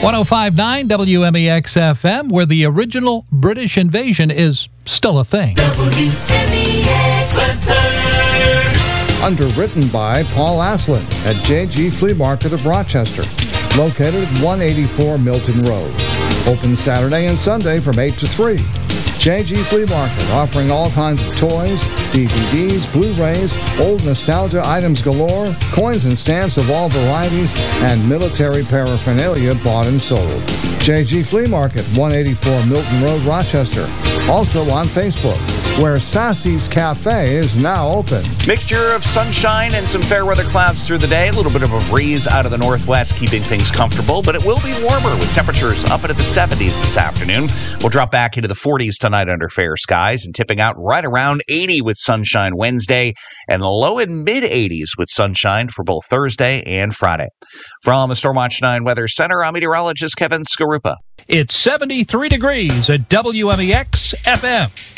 105.9 WMEX FM, where the original British invasion is still a thing. Underwritten by Paul Aslan at JG Flea Market of Rochester, located at 184 Milton Road. Open Saturday and Sunday from 8 to 3. JG Flea Market, offering all kinds of toys, DVDs, Blu-rays, old nostalgia items galore, coins and stamps of all varieties, and military paraphernalia bought and sold. JG Flea Market, 184 Milton Road, Rochester. Also on Facebook, where Sassy's Cafe is now open. Mixture of sunshine and some fair weather clouds through the day. A little bit of a breeze out of the northwest, keeping things comfortable, but it will be warmer with temperatures up into the 70s this afternoon. We'll drop back into the 40s tonight under fair skies and tipping out right around 80 with sunshine Wednesday and the low and mid 80s with sunshine for both Thursday and Friday. From the Stormwatch 9 Weather Center, I'm meteorologist Kevin Skarupa. It's 73 degrees at WMEX FM.